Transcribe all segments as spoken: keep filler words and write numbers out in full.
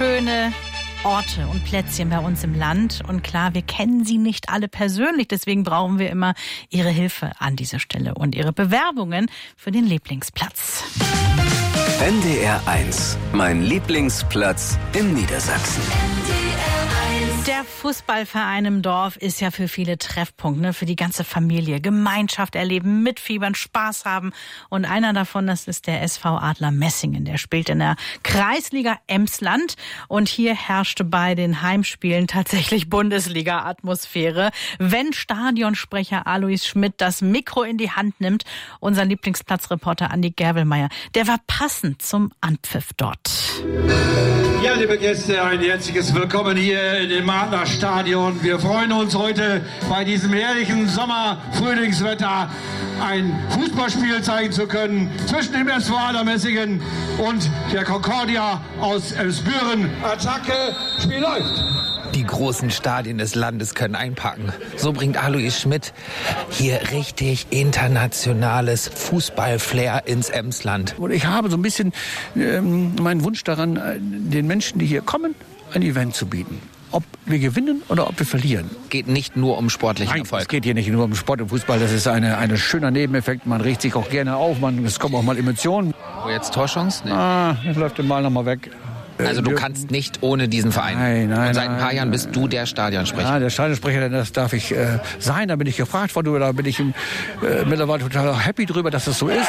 schöne Orte und Plätzchen bei uns im Land. Und klar, wir kennen sie nicht alle persönlich. Deswegen brauchen wir immer Ihre Hilfe an dieser Stelle und Ihre Bewerbungen für den Lieblingsplatz. N D R eins, mein Lieblingsplatz in Niedersachsen. Der Fußballverein im Dorf ist ja für viele Treffpunkt, ne? Für die ganze Familie. Gemeinschaft erleben, mitfiebern, Spaß haben. Und einer davon, das ist der S V Adler Messingen. Der spielt in der Kreisliga Emsland. Und hier herrschte bei den Heimspielen tatsächlich Bundesliga-Atmosphäre. Wenn Stadionsprecher Alois Schmidt das Mikro in die Hand nimmt, unser Lieblingsplatzreporter Andi Gerwelmeier, der war passend zum Anpfiff dort. Ja, liebe Gäste, ein herzliches Willkommen hier in dem Adler Stadion. Wir freuen uns heute bei diesem herrlichen Sommer-Frühlingswetter ein Fußballspiel zeigen zu können zwischen dem S V Adler Messingen und der Concordia aus Elfsbüren. Attacke, Spiel läuft. Die großen Stadien des Landes können einpacken. So bringt Alois Schmidt hier richtig internationales Fußball-Flair ins Emsland. Und ich habe so ein bisschen ähm, meinen Wunsch daran, den Menschen, die hier kommen, ein Event zu bieten. Ob wir gewinnen oder ob wir verlieren. Geht nicht nur um sportlichen Nein, Erfolg. Es geht hier nicht nur um Sport und Fußball. Das ist eine, eine schöner Nebeneffekt. Man regt sich auch gerne auf. Man, es kommen auch mal Emotionen. Oh, jetzt Torchance? Nee. Ah, jetzt läuft der Ball noch mal weg. Also du kannst nicht ohne diesen Verein. Nein, nein, Und seit ein paar nein, Jahren bist du der Stadionsprecher. Ja, der Stadionsprecher, das darf ich äh, sein. Da bin ich gefragt worden. Da bin ich äh, mittlerweile total happy drüber, dass das so ist.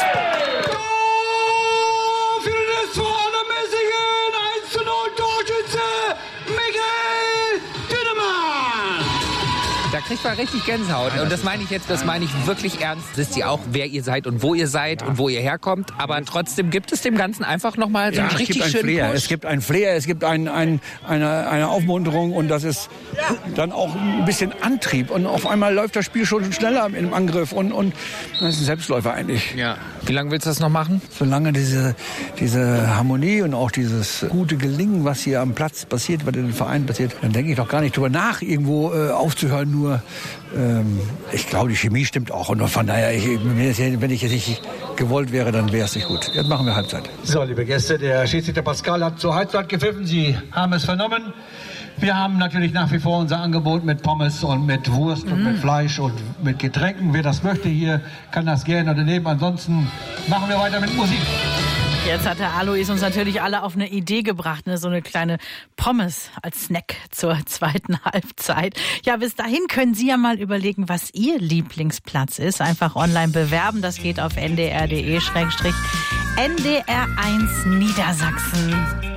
Da kriegt man richtig Gänsehaut. Und das meine ich jetzt, das meine ich wirklich ernst. Wisst ihr auch, wer ihr seid und wo ihr seid ja. und wo ihr herkommt. Aber trotzdem gibt es dem Ganzen einfach nochmal so ja, einen richtig es gibt schönen Flair. Push. Es gibt einen Flair, es gibt ein, ein, eine, eine Aufmunterung und das ist dann auch ein bisschen Antrieb. Und auf einmal läuft das Spiel schon schneller im Angriff. Und, und das ist ein Selbstläufer eigentlich. Ja. Wie lange willst du das noch machen? Solange diese, diese Harmonie und auch dieses gute Gelingen, was hier am Platz passiert, was in den Vereinen passiert, dann denke ich doch gar nicht drüber nach, irgendwo äh, aufzuhören. Nur ähm, ich glaube, die Chemie stimmt auch. Und von daher, ich, wenn ich jetzt nicht gewollt wäre, dann wäre es nicht gut. Jetzt machen wir Halbzeit. So, liebe Gäste, der Schiedsrichter Pascal hat zur Halbzeit gepfiffen. Sie haben es vernommen. Wir haben natürlich nach wie vor unser Angebot mit Pommes und mit Wurst und mm. mit Fleisch und mit Getränken. Wer das möchte hier, kann das gerne daneben. Ansonsten machen wir weiter mit Musik. Jetzt hat der Alois uns natürlich alle auf eine Idee gebracht, ne? So eine kleine Pommes als Snack zur zweiten Halbzeit. Ja, bis dahin können Sie ja mal überlegen, was Ihr Lieblingsplatz ist. Einfach online bewerben. Das geht auf n d r punkt d e slash n d r eins Niedersachsen.